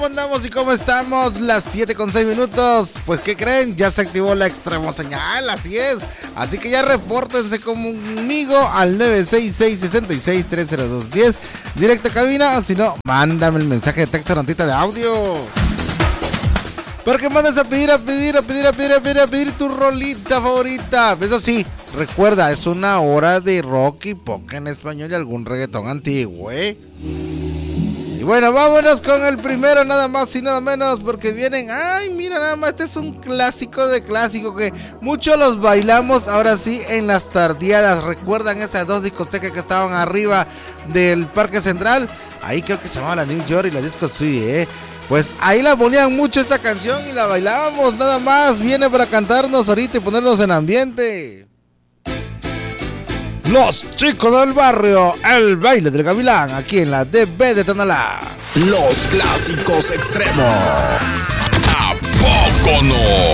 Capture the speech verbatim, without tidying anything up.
¿Cómo andamos y cómo estamos? Las siete con seis minutos. Pues, ¿qué creen? Ya se activó la extremo señal, así es. Así que ya repórtense conmigo al nueve seis seis, seis seis, tres cero dos uno cero. Directo a cabina, o si no, mándame el mensaje de texto, notita de audio. Porque mandas a pedir, a pedir, a pedir, a pedir, a pedir, a pedir tu rolita favorita. Eso sí, recuerda, es una hora de rock y pop en español y algún reggaetón antiguo, ¿eh? Y bueno, vámonos con el primero, nada más y nada menos, porque vienen, ay, mira, nada más, este es un clásico de clásico que muchos los bailamos, ahora sí, en las tardeadas. ¿Recuerdan esas dos discotecas que estaban arriba del Parque Central? Ahí creo que se llamaba la New York y la Disco Suite, ¿eh? Pues ahí la ponían mucho esta canción y la bailábamos, nada más. Viene para cantarnos ahorita y ponernos en ambiente. Los chicos del barrio, el baile del gavilán, aquí en la D B de Tonalá. Los clásicos extremos. ¿A poco no?